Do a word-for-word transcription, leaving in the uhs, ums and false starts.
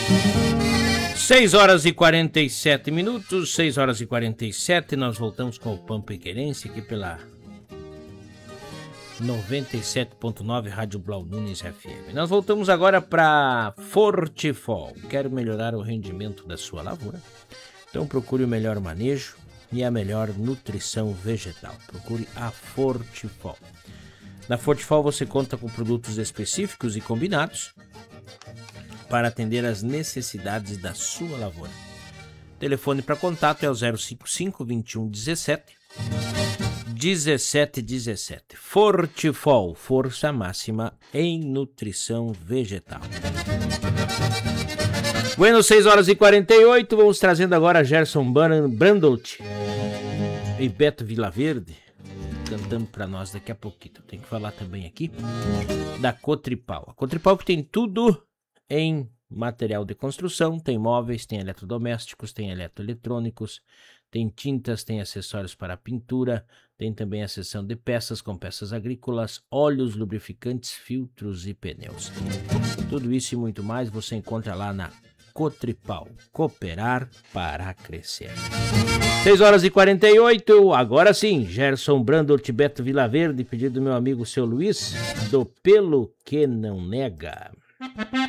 seis horas e quarenta e sete minutos, seis horas e quarenta e sete, nós voltamos com o Pampequerense aqui pela noventa e sete ponto nove Rádio Blau Nunes F M. Nós voltamos agora para Fortifol. Quero melhorar o rendimento da sua lavoura? Então procure o melhor manejo e a melhor nutrição vegetal. Procure a Fortifol. Na Fortifol você conta com produtos específicos e combinados para atender às necessidades da sua lavoura. Telefone para contato é o zero cinco cinco, vinte e um, dezessete, dezessete dezessete. Fortifol, força máxima em nutrição vegetal. Bueno, seis horas e quarenta e oito, vamos trazendo agora Gerson Brandolt e Beto Vilaverde cantando para nós daqui a pouquinho. Tem que falar também aqui da Cotripal. A Cotripal que tem tudo em material de construção, tem móveis, tem eletrodomésticos, tem eletroeletrônicos, tem tintas, tem acessórios para pintura, tem também a seção de peças com peças agrícolas, óleos, lubrificantes, filtros e pneus. Tudo isso e muito mais você encontra lá na Cotripal. Cooperar para crescer. seis horas e quarenta e oito, agora sim, Gerson Brandolt, Beto Vilaverde, pedido do meu amigo seu Luiz, do Pelo Que Não Nega.